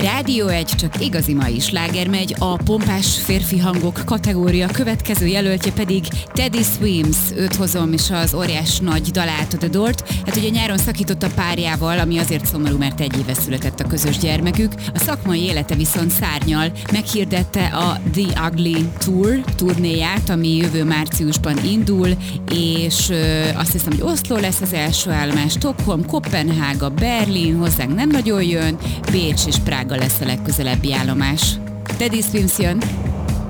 Rádió 1 csak igazi mai sláger megy, a pompás férfi hangok kategória következő jelöltje pedig Teddy Swims. Őt hozom, és az óriás nagy dalát, a The Door-t. Hát ugye nyáron szakított a párjával, ami azért szomorú, mert 1 éve született a közös gyermekük. A szakmai élete viszont szárnyal. Meghirdette a The Ugly Tour turnéját, ami jövő márciusban indul, és azt hiszem, hogy Oszló lesz az első állomás, Stockholm, Koppenhága, Berlin, hozzánk nem nagyon jön, Bécs és Prága lesz a legközelebbi állomás. Teddy Swims jön!